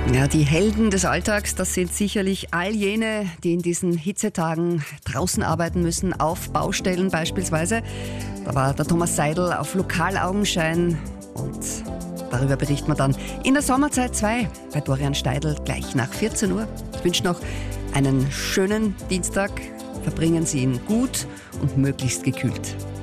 Ja, die Helden des Alltags, das sind sicherlich all jene, die in diesen Hitzetagen draußen arbeiten müssen, auf Baustellen beispielsweise. Da war der Thomas Seidel auf Lokalaugenschein und darüber berichten wir dann in der Sommerzeit 2 bei Dorian Steidl gleich nach 14 Uhr. Ich wünsche noch einen schönen Dienstag. Verbringen Sie ihn gut und möglichst gekühlt.